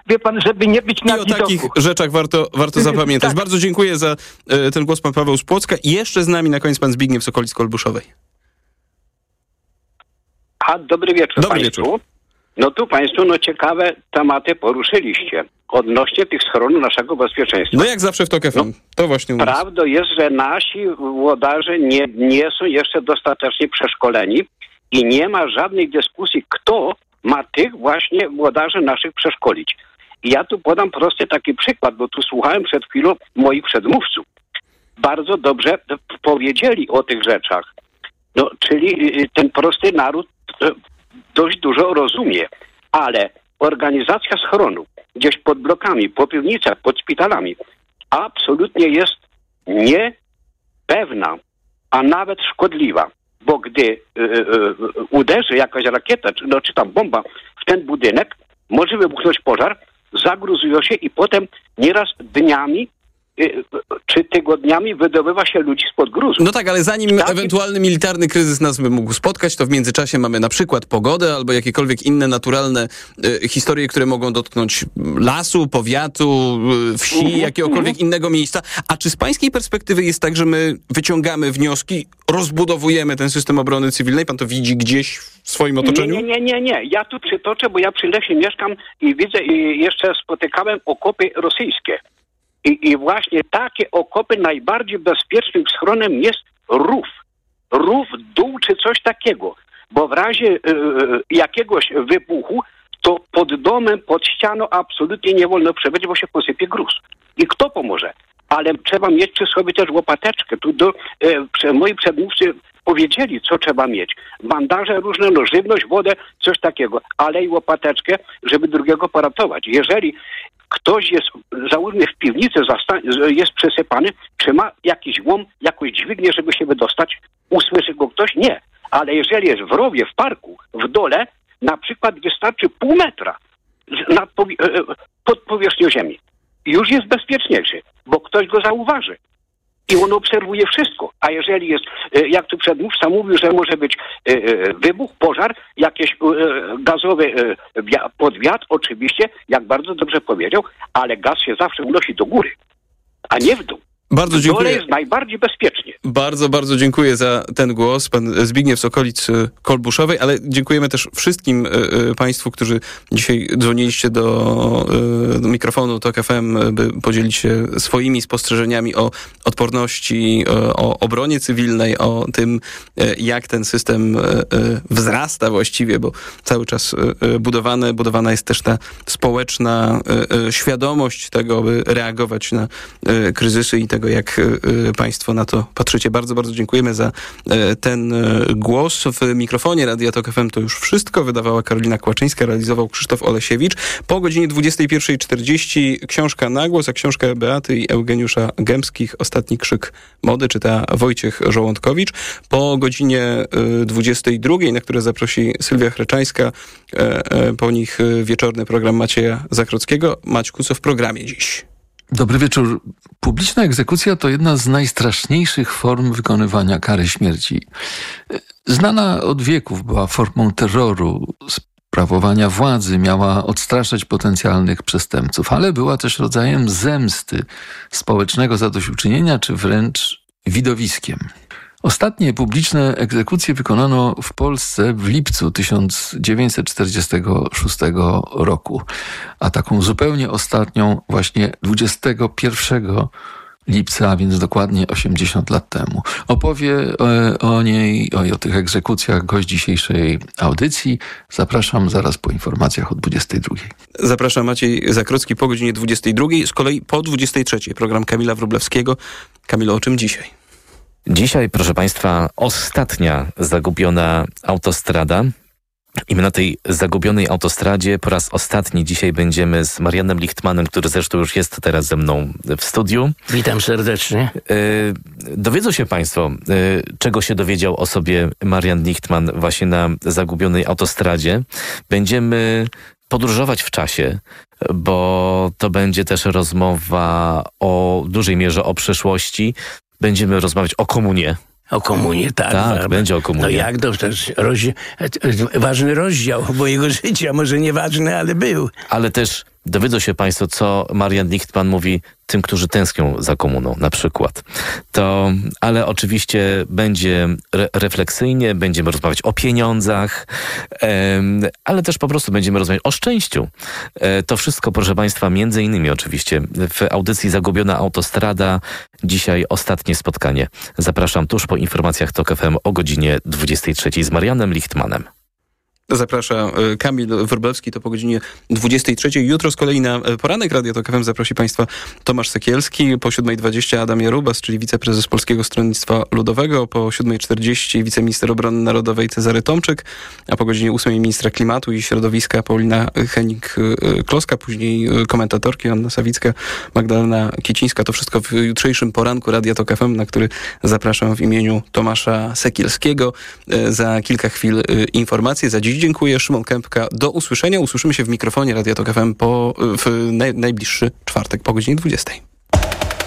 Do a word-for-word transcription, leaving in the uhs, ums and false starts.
wie pan, żeby nie być na I o takich rzeczach warto, warto zapamiętać. Tak. Bardzo dziękuję za e, ten głos, pan Paweł z Płocka. I jeszcze z nami na koniec pan Zbigniew z okolic Kolbuszowej. A, dobry wieczór Dobry Państwu. Wieczór. No tu Państwo no ciekawe tematy poruszyliście odnośnie tych schronów naszego bezpieczeństwa. No jak zawsze w Tok F M. No, to właśnie u nas. Prawdą jest, że nasi włodarze nie, nie są jeszcze dostatecznie przeszkoleni i nie ma żadnej dyskusji, kto ma tych właśnie włodarzy naszych przeszkolić. I ja tu podam prosty taki przykład, bo tu słuchałem przed chwilą moich przedmówców. Bardzo dobrze powiedzieli o tych rzeczach. No, czyli ten prosty naród dość dużo rozumie, ale organizacja schronów gdzieś pod blokami, po piwnicach, pod szpitalami absolutnie jest niepewna, a nawet szkodliwa, bo gdy y, y, uderzy jakaś rakieta, czy, no, czy tam bomba w ten budynek, może wybuchnąć pożar, zagruzują się i potem nieraz dniami czy tygodniami wydobywa się ludzi spod gruzu. No tak, ale zanim tak, ewentualny militarny kryzys nas by mógł spotkać, to w międzyczasie mamy na przykład pogodę albo jakiekolwiek inne naturalne y, historie, które mogą dotknąć lasu, powiatu, y, wsi, mm-hmm. jakiegokolwiek innego miejsca. A czy z pańskiej perspektywy jest tak, że my wyciągamy wnioski, rozbudowujemy ten system obrony cywilnej? Pan to widzi gdzieś w swoim otoczeniu? Nie, nie, nie, nie. Ja tu przytoczę, bo ja przy lesie mieszkam i widzę, i jeszcze spotykałem okopy rosyjskie. I, I właśnie takie okopy najbardziej bezpiecznym schronem jest rów. Rów, dół czy coś takiego. Bo w razie y, jakiegoś wybuchu to pod domem, pod ścianą absolutnie nie wolno przebyć, bo się posypie gruz. I kto pomoże? Ale trzeba mieć przy sobie też łopateczkę. Tu do, y, moi przedmówcy powiedzieli, co trzeba mieć. Bandaże różne, no żywność, wodę, coś takiego. Ale i łopateczkę, żeby drugiego poratować. Jeżeli ktoś jest, załóżmy w piwnicy, jest przesypany, czy ma jakiś łom, jakąś dźwignię, żeby się wydostać? Usłyszy go ktoś? Nie. Ale jeżeli jest w rowie, w parku, w dole, na przykład wystarczy pół metra nad powi- pod powierzchnią ziemi. Już jest bezpieczniejszy, bo ktoś go zauważy. I on obserwuje wszystko. A jeżeli jest, jak tu przedmówca mówił, że może być wybuch, pożar, jakieś gazowy podwiat, oczywiście, jak bardzo dobrze powiedział, ale gaz się zawsze unosi do góry, a nie w dół. Bardzo dziękuję. Dole jest najbardziej bezpiecznie. Bardzo, bardzo dziękuję za ten głos. Pan Zbigniew z okolic Kolbuszowej, ale dziękujemy też wszystkim y, y, Państwu, którzy dzisiaj dzwoniliście do, y, do mikrofonu Tok F M, by podzielić się swoimi spostrzeżeniami o odporności, o, o obronie cywilnej, o tym, y, jak ten system y, y, wzrasta właściwie, bo cały czas y, budowane, budowana jest też ta społeczna y, y, świadomość tego, by reagować na y, kryzysy i tego, jak y, Państwo na to patrzycie. Bardzo, bardzo dziękujemy za y, ten y, głos. W mikrofonie Radia Tok F M to już wszystko. Wydawała Karolina Kłaczyńska, realizował Krzysztof Olesiewicz. Po godzinie dwudziestej pierwszej czterdzieści książka na głos, a książkę Beaty i Eugeniusza Gębskich Ostatni krzyk mody czyta Wojciech Żołądkowicz. Po godzinie y, dwudziestej drugiej, na które zaprosi Sylwia Chreczańska, y, y, po nich y, wieczorny program Macieja Zakrockiego. Maćku, co w programie dziś? Dobry wieczór. Publiczna egzekucja to jedna z najstraszniejszych form wykonywania kary śmierci. Znana od wieków była formą terroru, sprawowania władzy, miała odstraszać potencjalnych przestępców, ale była też rodzajem zemsty, społecznego zadośćuczynienia, czy wręcz widowiskiem. Ostatnie publiczne egzekucje wykonano w Polsce w lipcu tysiąc dziewięćset czterdziestego szóstego roku, a taką zupełnie ostatnią właśnie dwudziestego pierwszego lipca, a więc dokładnie osiemdziesiąt lat temu. Opowie o, o niej, o, o tych egzekucjach gość dzisiejszej audycji. Zapraszam zaraz po informacjach o dwudziestej drugiej. Zapraszam Maciej Zakrocki po godzinie dwudziestej drugiej, z kolei po dwudziestej trzeciej program Kamila Wróblewskiego. Kamilo, o czym dzisiaj? Dzisiaj, proszę Państwa, ostatnia zagubiona autostrada. I my na tej zagubionej autostradzie po raz ostatni dzisiaj będziemy z Marianem Lichtmanem, który zresztą już jest teraz ze mną w studiu. Witam serdecznie. Yy, dowiedzą się Państwo, yy, czego się dowiedział o sobie Marian Lichtman właśnie na zagubionej autostradzie. Będziemy podróżować w czasie, bo to będzie też rozmowa o dużej mierze o przeszłości. Będziemy rozmawiać o komunie. O komunie, tak. Tak, będzie o komunie. No jak to też roz... ważny rozdział mojego życia, może nieważny, ale był. Ale też dowiedzą się państwo, co Marian Lichtman mówi tym, którzy tęsknią za komuną na przykład. To, ale oczywiście będzie re- refleksyjnie, będziemy rozmawiać o pieniądzach, em, ale też po prostu będziemy rozmawiać o szczęściu. E, to wszystko, proszę państwa, między innymi oczywiście w audycji Zagubiona Autostrada. Dzisiaj ostatnie spotkanie. Zapraszam tuż po informacjach TOK F M o godzinie dwudziestej trzeciej z Marianem Lichtmanem. Zaprasza Kamil Wróblewski, to po godzinie dwudziestej trzeciej. Jutro z kolei na poranek Radia Tok F M zaprosi państwa Tomasz Sekielski. Po siódmej dwadzieścia Adam Jarubas, czyli wiceprezes Polskiego Stronnictwa Ludowego. Po siódmej czterdzieści wiceminister obrony narodowej Cezary Tomczyk. A po godzinie ósmej ministra klimatu i środowiska Paulina Hennig-Kloska. Później komentatorki Anna Sawicka, Magdalena Kicińska. To wszystko w jutrzejszym poranku Radia Tok F M, na który zapraszam w imieniu Tomasza Sekielskiego. Za kilka chwil informacje. Za dziś dziękuję. Szymon Kępka. Do usłyszenia. Usłyszymy się w mikrofonie Radia Tok F M po, w naj, najbliższy czwartek po godzinie dwudziestej.